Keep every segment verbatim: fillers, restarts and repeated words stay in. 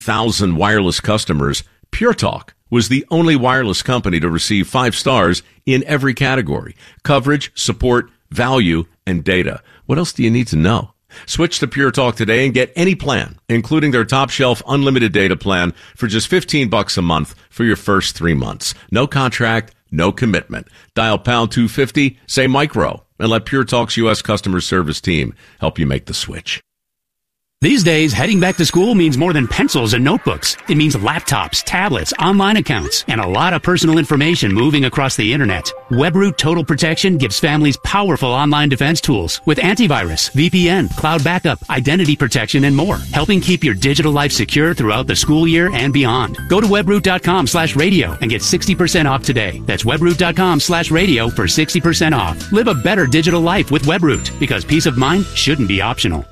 thousand wireless customers, Pure Talk was the only wireless company to receive five stars in every category: coverage, support, value, and data. What else do you need to know? Switch to Pure Talk today and get any plan, including their top shelf unlimited data plan, for just fifteen bucks a month for your first three months. No contract, no commitment. Dial pound two fifty, say micro, and let Pure Talk's U S customer service team help you make the switch. These days, heading back to school means more than pencils and notebooks. It means laptops, tablets, online accounts, and a lot of personal information moving across the internet. WebRoot Total Protection gives families powerful online defense tools with antivirus, V P N, cloud backup, identity protection, and more, helping keep your digital life secure throughout the school year and beyond. Go to webroot.com slash radio and get sixty percent off today. That's webroot.com slash radio for sixty percent off. Live a better digital life with WebRoot, because peace of mind shouldn't be optional.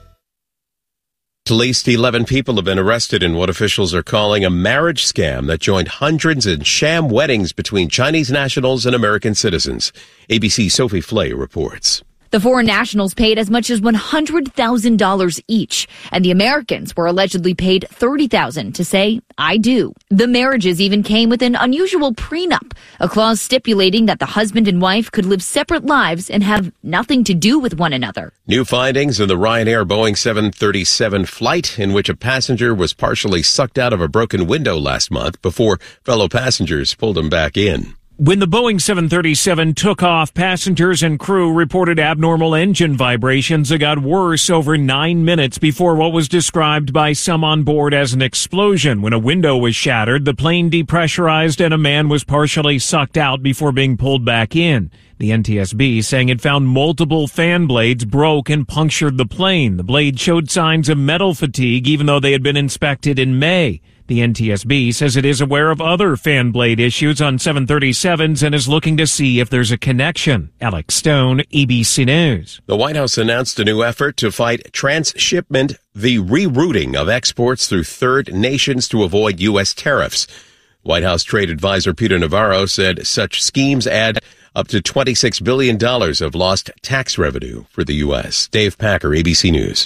At least eleven people have been arrested in what officials are calling a marriage scam that joined hundreds in sham weddings between Chinese nationals and American citizens. A B C's Sophie Flay reports. The foreign nationals paid as much as one hundred thousand dollars each, and the Americans were allegedly paid thirty thousand dollars to say, "I do." The marriages even came with an unusual prenup, a clause stipulating that the husband and wife could live separate lives and have nothing to do with one another. New findings in the Ryanair Boeing seven thirty-seven flight, in which a passenger was partially sucked out of a broken window last month before fellow passengers pulled him back in. When the Boeing seven thirty-seven took off, passengers and crew reported abnormal engine vibrations that got worse over nine minutes before what was described by some on board as an explosion. When a window was shattered, the plane depressurized and a man was partially sucked out before being pulled back in. The N T S B saying it found multiple fan blades broke and punctured the plane. The blade showed signs of metal fatigue even though they had been inspected in May. The N T S B says it is aware of other fan blade issues on seven thirty-sevens and is looking to see if there's a connection. Alex Stone, A B C News. The White House announced a new effort to fight transshipment, the rerouting of exports through third nations to avoid U S tariffs. White House Trade Advisor Peter Navarro said such schemes add up to twenty-six billion dollars of lost tax revenue for the U S. Dave Packer, A B C News.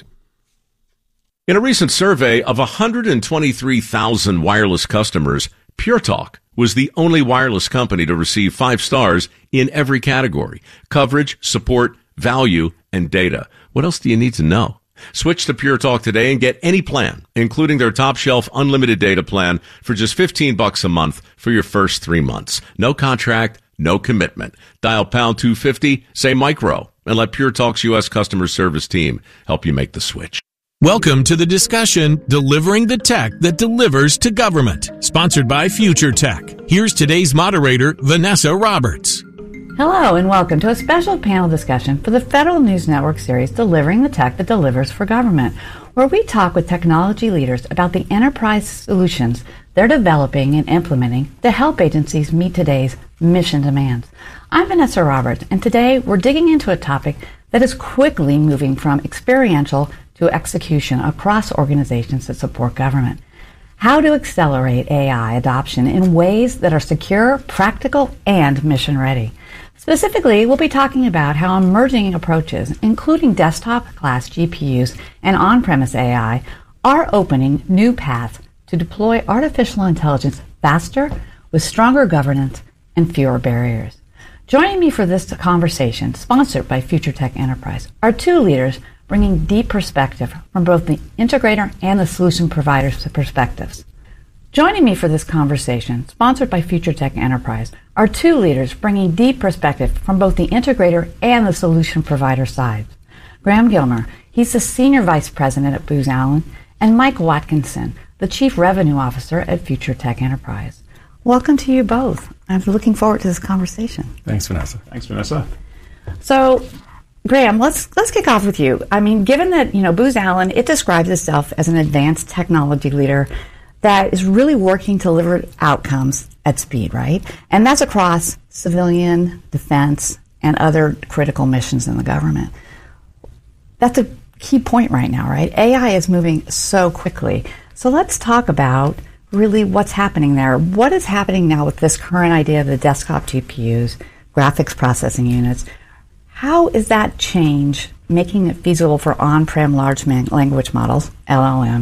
In a recent survey of one hundred twenty-three thousand wireless customers, Pure Talk was the only wireless company to receive five stars in every category: coverage, support, value, and data. What else do you need to know? Switch to Pure Talk today and get any plan, including their top shelf unlimited data plan, for just fifteen bucks a month for your first three months. No contract, no commitment. Dial pound two fifty, say micro, and let Pure Talk's U S customer service team help you make the switch. Welcome to the discussion, Delivering the Tech That Delivers to Government, sponsored by Future Tech. Here's today's moderator, Vanessa Roberts. Hello and welcome to a special panel discussion for the Federal News Network series, Delivering the Tech That Delivers for Government, where we talk with technology leaders about the enterprise solutions they're developing and implementing to help agencies meet today's mission demands. I'm Vanessa Roberts, and today we're digging into a topic that is quickly moving from experiential to execution across organizations that support government. How to accelerate A I adoption in ways that are secure, practical, and mission-ready. Specifically, we'll be talking about how emerging approaches, including desktop-class G P Us and on-premise A I, are opening new paths to deploy artificial intelligence faster, with stronger governance and fewer barriers. Joining me for this conversation, sponsored by Future Tech Enterprise, are two leaders bringing deep perspective from both the integrator and the solution provider's perspectives. Joining me for this conversation, sponsored by Future Tech Enterprise, are two leaders bringing deep perspective from both the integrator and the solution provider sides. Graham Gilmer, he's the Senior Vice President at Booz Allen, and Mike Watkinson, the Chief Revenue Officer at Future Tech Enterprise. Welcome to you both. I'm looking forward to this conversation. Thanks, Vanessa. Thanks, Vanessa. So, Graham, let's let's kick off with you. I mean, given that, you know, Booz Allen, it describes itself as an advanced technology leader that is really working to deliver outcomes at speed, right? And that's across civilian, defense, and other critical missions in the government. That's a key point right now, right? A I is moving so quickly. So let's talk about really what's happening there. What is happening now with this current idea of the desktop G P Us, graphics processing units? How is that change making it feasible for on-prem large language models, L L Ms,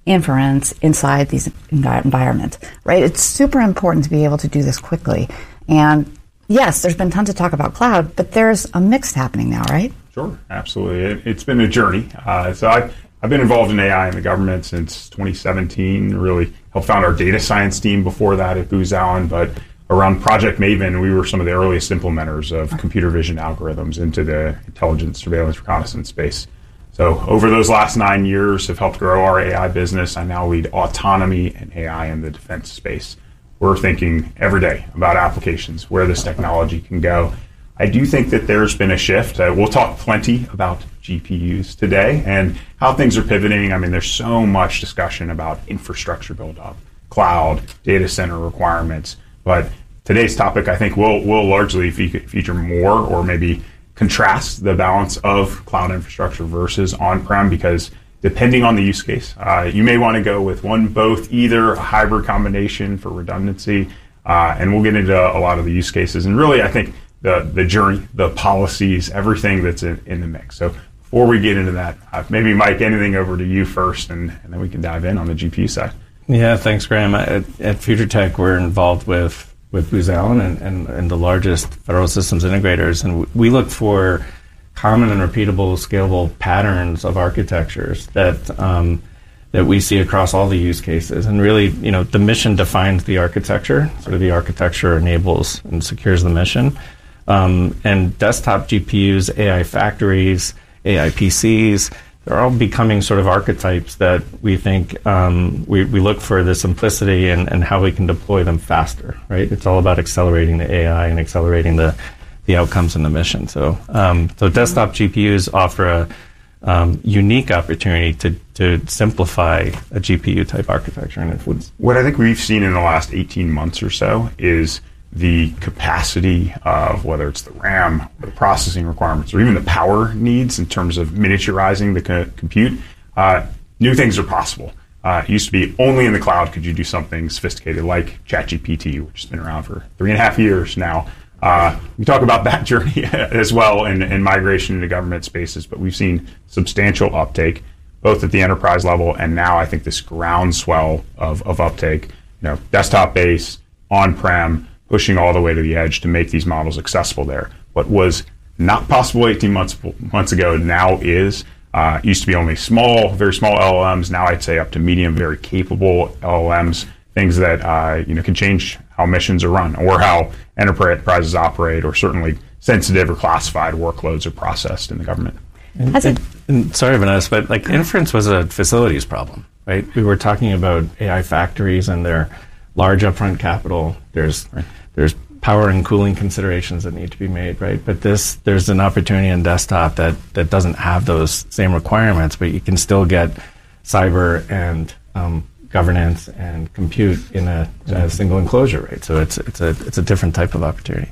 inference inside these environments, right? It's super important to be able to do this quickly. And yes, there's been tons of talk about cloud, but there's a mix happening now, right? Sure, absolutely. It, it's been a journey. Uh, so I've, I've been involved in A I in the government since twenty seventeen, really helped found our data science team before that at Booz Allen, but around Project Maven, we were some of the earliest implementers of computer vision algorithms into the intelligence, surveillance, reconnaissance space. So over those last nine years, have helped grow our A I business. I now lead autonomy and A I in the defense space. We're thinking every day about applications, where this technology can go. I do think that there's been a shift. Uh, we'll talk plenty about G P Us today and how things are pivoting. I mean, there's so much discussion about infrastructure build-up, cloud, data center requirements. But today's topic, I think, will will largely fe- feature more or maybe contrast the balance of cloud infrastructure versus on-prem, because depending on the use case, uh, you may want to go with one, both, either, a hybrid combination for redundancy, uh, and we'll get into a lot of the use cases. And really, I think the the journey, the policies, everything that's in, in the mix. So before we get into that, uh, maybe, Mike, anything over to you first, and, and then we can dive in on the G P U side. Yeah, thanks, Graham. At, at Future Tech, we're involved with with Booz Allen and, and, and the largest federal systems integrators, and we look for common and repeatable, scalable patterns of architectures that um, that we see across all the use cases. And really, you know, the mission defines the architecture. Sort of the architecture enables and secures the mission. Um, and desktop G P Us, A I factories, A I P Cs, they're all becoming sort of archetypes that we think um, we, we look for the simplicity and, and how we can deploy them faster, right? It's all about accelerating the A I and accelerating the, the outcomes and the mission. So um, so desktop G P Us offer a um, unique opportunity to, to simplify a G P U type architecture. And it would, what I think we've seen in the last eighteen months or so is the capacity of whether it's the RAM, or the processing requirements, or even the power needs in terms of miniaturizing the co- compute. Uh, new things are possible. Uh, it used to be only in the cloud could you do something sophisticated like ChatGPT, which has been around for three and a half years now. Uh, we talk about that journey as well in, in migration into government spaces, but we've seen substantial uptake both at the enterprise level and now I think this groundswell of, of uptake, you know, desktop-based, on-prem, pushing all the way to the edge to make these models accessible there. What was not possible eighteen months months ago now is. Uh, used to be only small, very small L L Ms. Now I'd say up to medium, very capable L L Ms, things that uh, you know can change how missions are run or how enterprises operate, or certainly sensitive or classified workloads are processed in the government. And, and, and sorry, Vanessa, but like inference was a facilities problem, right? We were talking about A I factories and their large upfront capital. There's right. there's power and cooling considerations that need to be made, right? But this there's an opportunity in desktop that, that doesn't have those same requirements, but you can still get cyber and um, governance and compute in a, in a single enclosure, right? So it's it's a it's a different type of opportunity.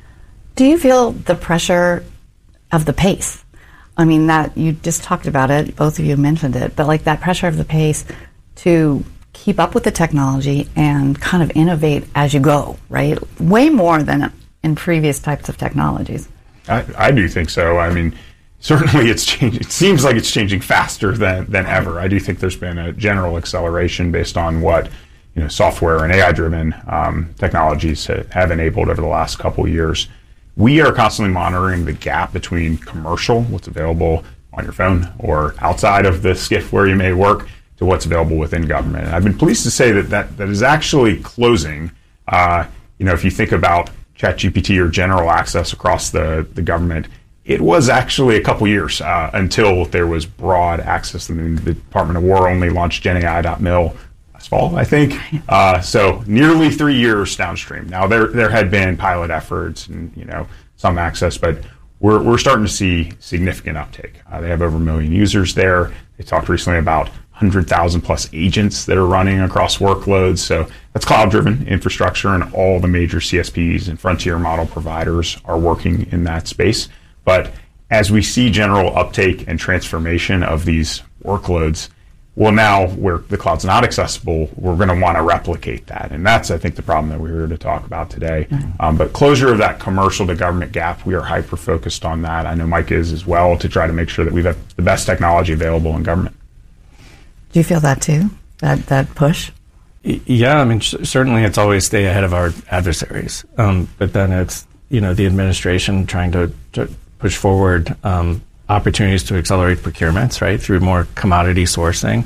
Do you feel the pressure of the pace? I mean, that you just talked about it, both of you mentioned it, but like that pressure of the pace to keep up with the technology and kind of innovate as you go, right? Way more than in previous types of technologies. I, I do think so. I mean, certainly it's changing. It seems like it's changing faster than, than ever. I do think there's been a general acceleration based on what you know software and A I-driven um, technologies have enabled over the last couple of years. We are constantly monitoring the gap between commercial, what's available on your phone or outside of the SCIF where you may work, to what's available within government. And I've been pleased to say that that, that is actually closing. Uh, you know, if you think about ChatGPT or general access across the, the government, it was actually a couple years uh, until there was broad access. I mean, the Department of War only launched Gen A I dot mil last fall, I think. Uh, so nearly three years downstream. Now there there had been pilot efforts and you know some access, but we're we're starting to see significant uptake. Uh, they have over a million users there. They talked recently about one hundred thousand plus agents that are running across workloads. So that's cloud-driven infrastructure, and all the major C S Ps and frontier model providers are working in that space. But as we see general uptake and transformation of these workloads, well, now where the cloud's not accessible, we're going to want to replicate that. And that's, I think, the problem that we're here to talk about today. Mm-hmm. Um, but closure of that commercial to government gap, we are hyper-focused on that. I know Mike is as well, to try to make sure that we have the best technology available in government. Do you feel that too? that, that push? Yeah, I mean, certainly it's always stay ahead of our adversaries. Um, but then it's, you know, the administration trying to, to push forward um, opportunities to accelerate procurements, right, through more commodity sourcing.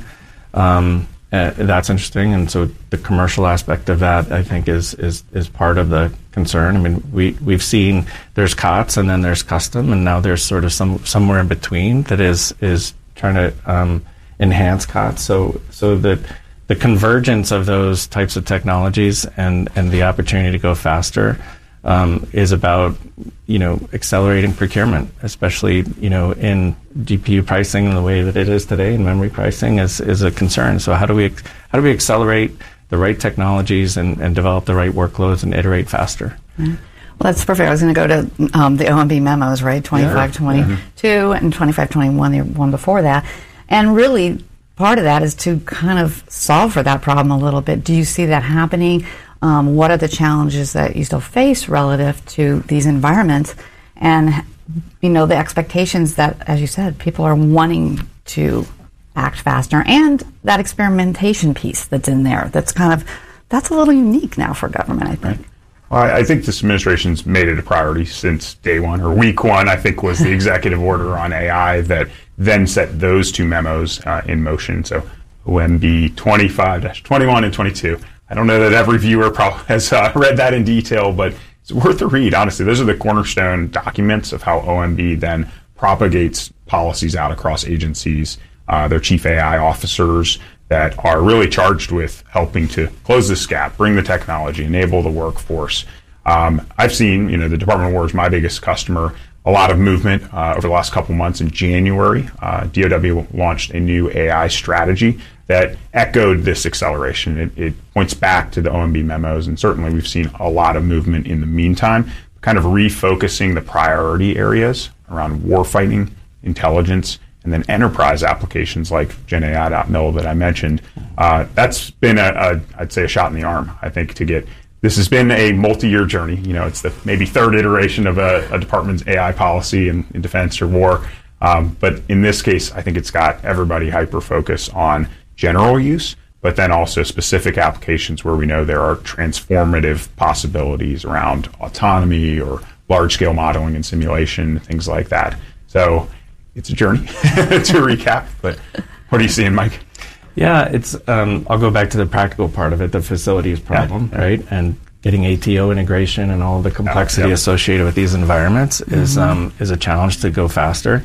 Um, uh, that's interesting. And so the commercial aspect of that, I think, is is is part of the concern. I mean, we, we've seen there's C O T S and then there's custom, and now there's sort of some somewhere in between that is is trying to um, enhance C O T S. So, so that the convergence of those types of technologies and, and the opportunity to go faster um, is about, you know, accelerating procurement, especially, you know, in G P U pricing the way that it is today, and memory pricing is, is a concern. So how do we how do we accelerate the right technologies and, and develop the right workloads and iterate faster? Mm-hmm. Well, that's perfect. I was going to go to um, the O M B memos, right? twenty-five twenty-two yeah. and twenty-five twenty-one, the one before that. And really, part of that is to kind of solve for that problem a little bit. Do you see that happening? Um, what are the challenges that you still face relative to these environments? And, you know, the expectations that, as you said, people are wanting to act faster, and that experimentation piece that's in there. That's kind of, that's a little unique now for government, I think. Right. Well, I think this administration's made it a priority since day one, or week one, I think, was the executive order on A I that then set those two memos uh, in motion. So O M B twenty-five twenty-one and twenty-two. I don't know that every viewer probably has uh, read that in detail, but it's worth a read, honestly. Those are the cornerstone documents of how O M B then propagates policies out across agencies, uh, their chief A I officers that are really charged with helping to close this gap, bring the technology, enable the workforce. Um, I've seen, you know, the Department of War is my biggest customer, a lot of movement uh, over the last couple months. In January, uh, D O W launched a new A I strategy that echoed this acceleration. It, it points back to the O M B memos, and certainly we've seen a lot of movement in the meantime, kind of refocusing the priority areas around warfighting, intelligence, and then enterprise applications like Gen A I dot mil that I mentioned. Uh, that's been, a, a, I'd say, a shot in the arm, I think, to get. This has been a multi-year journey. You know, it's the maybe third iteration of a, a department's A I policy in, in defense or war. Um, but in this case, I think it's got everybody hyper-focused on general use, but then also specific applications where we know there are transformative possibilities around autonomy or large-scale modeling and simulation, things like that. So it's a journey to recap, but what are you seeing, Mike? Yeah, it's. Um, I'll go back to the practical part of it, the facilities problem, yeah, yeah. right? And getting A T O integration and all the complexity yeah, yeah. associated with these environments mm-hmm. is um, is a challenge to go faster.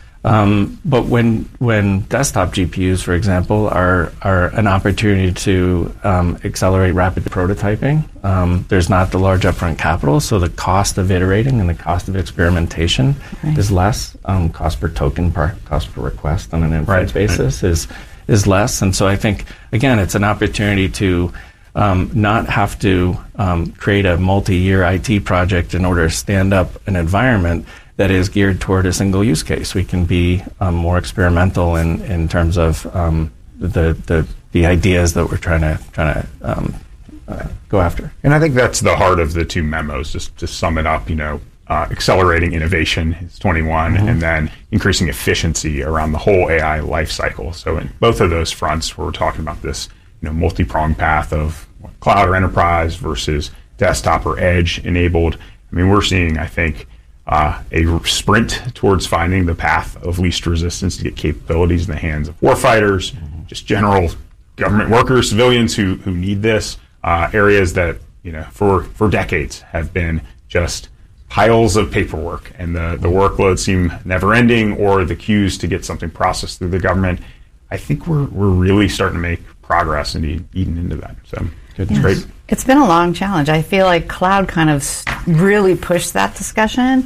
Um, but when when desktop G P Us, for example, are are an opportunity to um, accelerate rapid prototyping, um, there's not the large upfront capital, so the cost of iterating and the cost of experimentation right. is less. Um, cost per token, per cost per request on an inference right. basis right. is is less. And so I think, again, it's an opportunity to um, not have to um, create a multi-year I T project in order to stand up an environment that is geared toward a single use case. We can be um, more experimental in, in terms of um, the, the the ideas that we're trying to trying to um, uh, go after. And I think that's the heart of the two memos. Just to sum it up, you know, uh, accelerating innovation is twenty-one, mm-hmm. and then increasing efficiency around the whole A I life cycle. So in both of those fronts, we're talking about this, you know, multi-pronged path of cloud or enterprise versus desktop or edge enabled. I mean, we're seeing, I think, Uh, a sprint towards finding the path of least resistance to get capabilities in the hands of warfighters, mm-hmm. just general government workers, civilians who who need this. Uh, areas that, you know, for for decades have been just piles of paperwork, and the the workloads seem never ending, or the queues to get something processed through the government. I think we're we're really starting to make progress and eating into that. So good, yes. great. It's been a long challenge. I feel like cloud kind of really pushed that discussion,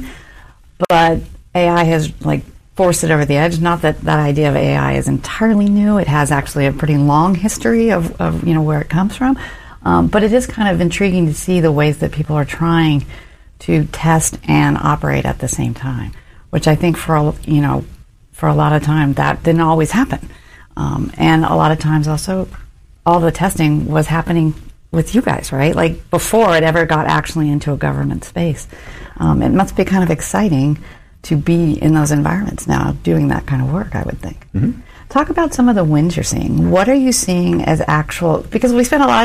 but A I has like forced it over the edge. Not that that idea of A I is entirely new. It has actually a pretty long history of, of you know, where it comes from. Um, but it is kind of intriguing to see the ways that people are trying to test and operate at the same time, which I think for, you know, for a lot of time that didn't always happen. Um, and a lot of times also all the testing was happening with you guys, right? Like before it ever got actually into a government space. Um, it must be kind of exciting to be in those environments now, doing that kind of work, I would think. Mm-hmm. Talk about some of the wins you're seeing. What are you seeing as actual, because we spend a lot